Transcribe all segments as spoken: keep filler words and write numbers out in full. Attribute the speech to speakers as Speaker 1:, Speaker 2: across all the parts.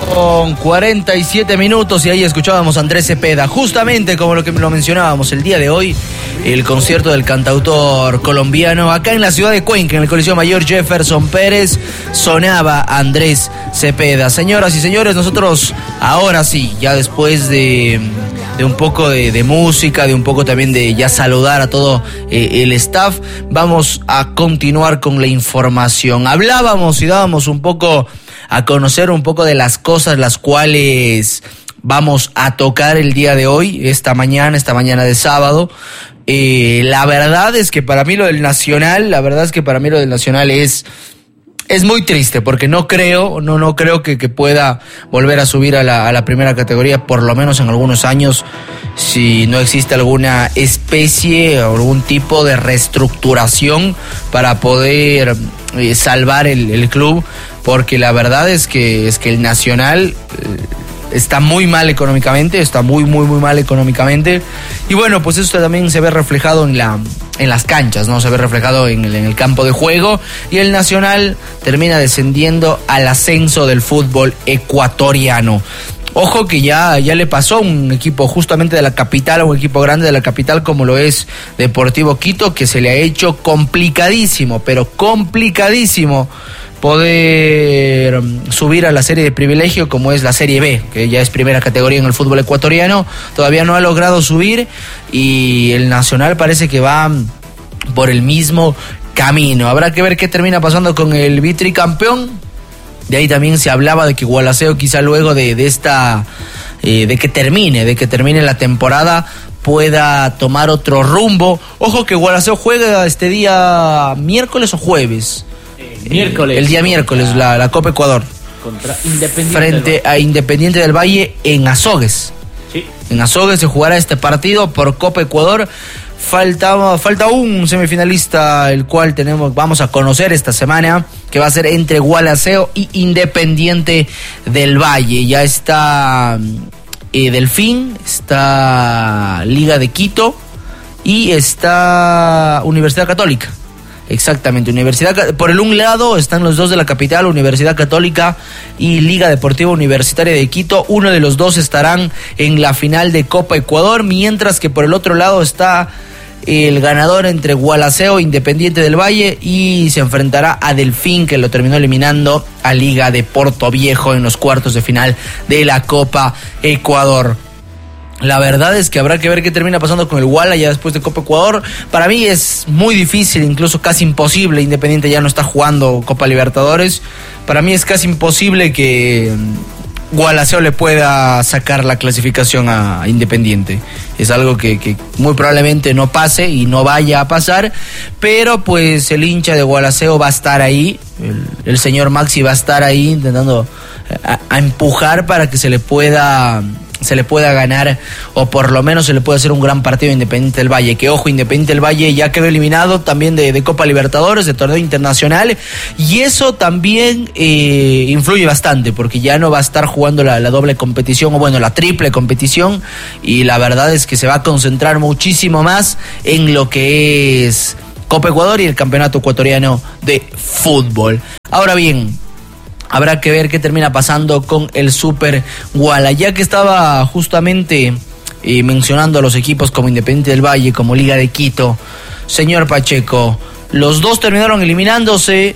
Speaker 1: Con cuarenta y siete minutos y ahí escuchábamos a Andrés Cepeda, justamente como lo que lo mencionábamos el día de hoy, el concierto del cantautor colombiano acá en la ciudad de Cuenca, en el Coliseo Mayor Jefferson Pérez, sonaba Andrés Cepeda. Señoras y señores, nosotros ahora sí, ya después de, de un poco de, de música, de un poco también de ya saludar a todo eh, el staff, vamos a continuar con la información. Hablábamos y dábamos un poco a conocer un poco de las cosas las cuales vamos a tocar el día de hoy, esta mañana, esta mañana de sábado. Eh, la verdad es que para mí lo del Nacional, la verdad es que para mí lo del Nacional es, es muy triste, porque no creo, no, no creo que, que pueda volver a subir a la, a la primera categoría, por lo menos en algunos años, si no existe alguna especie o algún tipo de reestructuración para poder eh, salvar el, el club, porque la verdad es que, es que el Nacional eh, está muy mal económicamente, está muy, muy, muy mal económicamente. Y bueno, pues eso también se ve reflejado en la en las canchas, ¿no? Se ve reflejado en el, en el campo de juego. Y el Nacional termina descendiendo al ascenso del fútbol ecuatoriano. Ojo que ya, ya le pasó a un equipo justamente de la capital, a un equipo grande de la capital como lo es Deportivo Quito, que se le ha hecho complicadísimo, pero complicadísimo poder subir a la serie de privilegio como es la Serie B, que ya es primera categoría en el fútbol ecuatoriano. Todavía no ha logrado subir y el Nacional parece que va por el mismo camino. Habrá que ver qué termina pasando con el vitricampeón. De ahí también se hablaba de que Gualaceo quizá luego de, de esta eh, de que termine, de que termine la temporada pueda tomar otro rumbo. Ojo que Gualaceo juega este día miércoles o jueves.
Speaker 2: Miércoles.
Speaker 1: El día miércoles, la, la Copa Ecuador.
Speaker 2: Contra Independiente.
Speaker 1: Frente a Independiente del Valle en Azogues.
Speaker 2: Sí.
Speaker 1: En Azogues se jugará este partido por Copa Ecuador. Falta, falta un semifinalista, el cual tenemos, vamos a conocer esta semana, que va a ser entre Gualaceo y Independiente del Valle. Ya está eh, Delfín, está Liga de Quito y está Universidad Católica. Exactamente, Universidad, por el un lado están los dos de la capital, Universidad Católica y Liga Deportiva Universitaria de Quito. Uno de los dos estarán en la final de Copa Ecuador, mientras que por el otro lado está el ganador entre Gualaceo e Independiente del Valle y se enfrentará a Delfín, que lo terminó eliminando a Liga de Porto Viejo en los cuartos de final de la Copa Ecuador. La verdad es que habrá que ver qué termina pasando con el Guala ya después de Copa Ecuador. Para mí es muy difícil, incluso casi imposible. Independiente ya no está jugando Copa Libertadores. Para mí es casi imposible que Gualaceo le pueda sacar la clasificación a Independiente. Es algo que, que muy probablemente no pase y no vaya a pasar. Pero pues el hincha de Gualaceo va a estar ahí. El, el señor Maxi va a estar ahí intentando a, a empujar para que se le pueda... se le pueda ganar o por lo menos se le puede hacer un gran partido a Independiente del Valle, que ojo, Independiente del Valle ya quedó eliminado también de, de Copa Libertadores, de torneo internacional, y eso también eh, influye bastante porque ya no va a estar jugando la, la doble competición o bueno, la triple competición, y la verdad es que se va a concentrar muchísimo más en lo que es Copa Ecuador y el Campeonato Ecuatoriano de Fútbol. Ahora bien, habrá que ver qué termina pasando con el Super Guala. Ya que estaba justamente eh, mencionando a los equipos como Independiente del Valle, como Liga de Quito, señor Pacheco, los dos terminaron eliminándose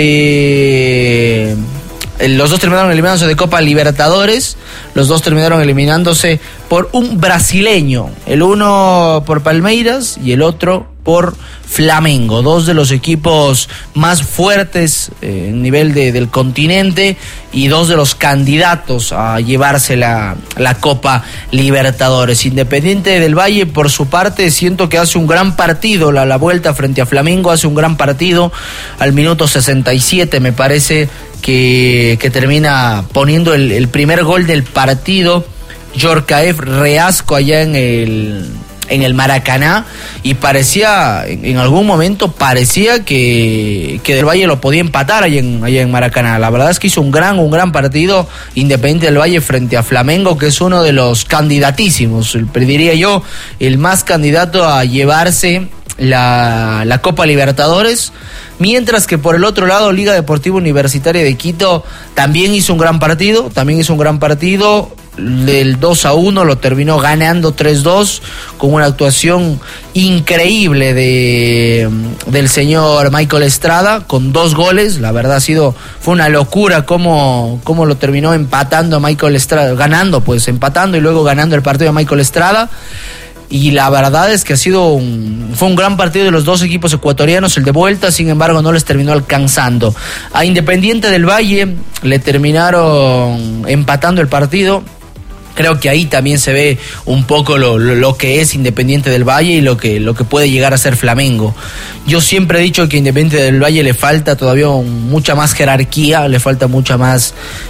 Speaker 1: de... Los dos terminaron eliminándose de Copa Libertadores, los dos terminaron eliminándose por un brasileño, el uno por Palmeiras y el otro por Flamengo, dos de los equipos más fuertes eh, en nivel de, del continente y dos de los candidatos a llevarse la, la Copa Libertadores. Independiente del Valle, por su parte, siento que hace un gran partido, la, la vuelta frente a Flamengo, hace un gran partido, al minuto sesenta y siete me parece que, que termina poniendo el, el primer gol del partido, Yorkaev Reasco allá en el... en el Maracaná, y parecía, en algún momento parecía que, que Del Valle lo podía empatar allá en, allá en Maracaná. La verdad es que hizo un gran, un gran partido Independiente del Valle frente a Flamengo, que es uno de los candidatísimos, diría yo, el más candidato a llevarse la, la Copa Libertadores, mientras que por el otro lado Liga Deportiva Universitaria de Quito también hizo un gran partido, también hizo un gran partido, el dos a uno lo terminó ganando tres dos con una actuación increíble de del señor Michael Estrada con dos goles. La verdad ha sido fue una locura cómo, cómo lo terminó empatando Michael Estrada, ganando pues empatando y luego ganando el partido de Michael Estrada. Y la verdad es que ha sido un, fue un gran partido de los dos equipos ecuatorianos, el de vuelta, sin embargo no les terminó alcanzando. A Independiente del Valle le terminaron empatando el partido. Creo que ahí también se ve un poco lo, lo, lo que es Independiente del Valle y lo que, lo que puede llegar a ser Flamengo. Yo siempre he dicho que a Independiente del Valle le falta todavía un, mucha más jerarquía, le falta mucha más...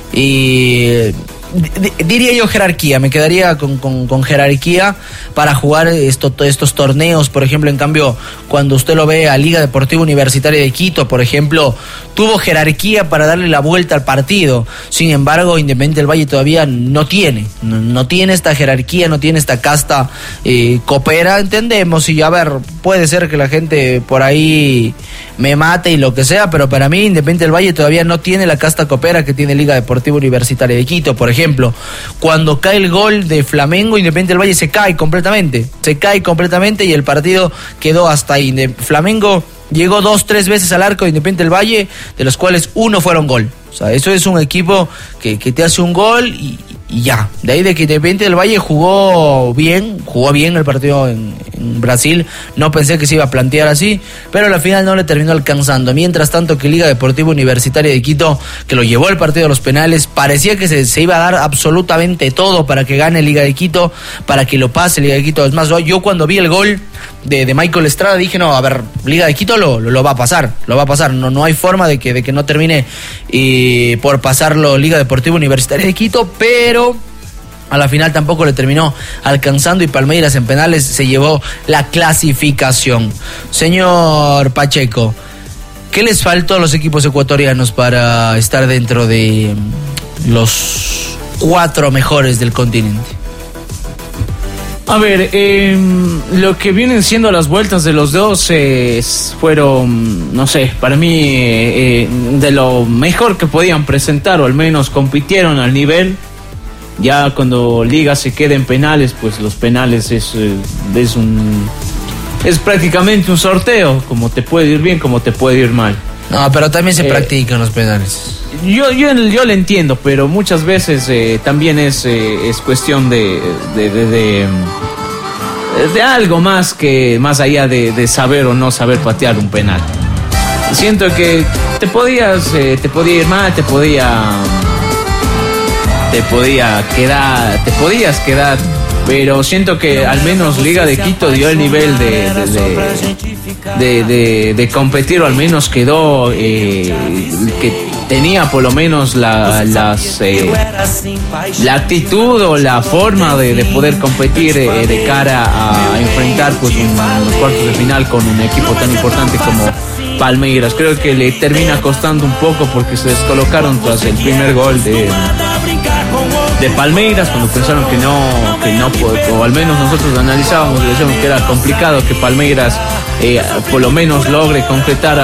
Speaker 1: Eh, diría yo jerarquía, me quedaría con, con, con jerarquía para jugar esto, estos torneos. Por ejemplo, en cambio, cuando usted lo ve a Liga Deportiva Universitaria de Quito, por ejemplo, tuvo jerarquía para darle la vuelta al partido. Sin embargo, Independiente del Valle todavía no tiene, no, no tiene esta jerarquía, no tiene esta casta eh, copera, entendemos. Y a ver, puede ser que la gente por ahí me mate y lo que sea, pero para mí Independiente del Valle todavía no tiene la casta copera que tiene Liga Deportiva Universitaria de Quito. Por ejemplo, Ejemplo, cuando cae el gol de Flamengo, Independiente del Valle se cae completamente, se cae completamente y el partido quedó hasta ahí. De Flamengo llegó dos, tres veces al arco de Independiente del Valle, de los cuales uno fueron gol. O sea, eso es un equipo que, que te hace un gol y, y ya. De ahí de que Independiente del Valle jugó bien, jugó bien el partido en, en Brasil. No pensé que se iba a plantear así, pero al final no le terminó alcanzando. Mientras tanto que Liga Deportiva Universitaria de Quito, que lo llevó al partido de los penales, parecía que se, se iba a dar absolutamente todo para que gane Liga de Quito, para que lo pase Liga de Quito. Es más, yo cuando vi el gol de, de Michael Estrada dije, no, a ver, Liga de Quito lo, lo, lo va a pasar, lo va a pasar. No, no hay forma de que, de que no termine eh, por pasarlo Liga Deportiva Universitaria de Quito, pero a la final tampoco le terminó alcanzando y Palmeiras en penales se llevó la clasificación. Señor Pacheco, ¿qué les faltó a los equipos ecuatorianos para estar dentro de los cuatro mejores del continente?
Speaker 2: A ver, eh, lo que vienen siendo las vueltas de los dos eh, fueron, no sé, para mí eh, de lo mejor que podían presentar, o al menos compitieron al nivel. Ya cuando Liga se queda en penales, pues los penales es, es un es prácticamente un sorteo, como te puede ir bien, como te puede ir mal.
Speaker 1: No, pero también se eh, practican los penales.
Speaker 2: Yo yo yo lo entiendo, pero muchas veces eh, también es eh, es cuestión de de, de de de algo más que más allá de, de saber o no saber patear un penal. Siento que te podías eh, te podía ir mal, te podía te podía quedar, te podías quedar, pero siento que al menos Liga de Quito dio el nivel de de, de, de, de, de competir, o al menos quedó eh, que tenía por lo menos la las eh, la actitud o la forma de, de poder competir eh, de cara a enfrentar pues un, unos cuartos de final con un equipo tan importante como Palmeiras. Creo que le termina costando un poco porque se descolocaron tras el primer gol de de Palmeiras, cuando pensaron que no, que no, o al menos nosotros analizábamos y decíamos que era complicado que Palmeiras eh, por lo menos logre concretar